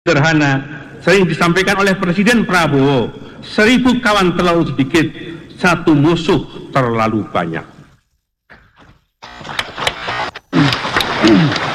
sederhana sering disampaikan oleh Presiden Prabowo, 1000 kawan terlalu sedikit, 1 musuh terlalu banyak.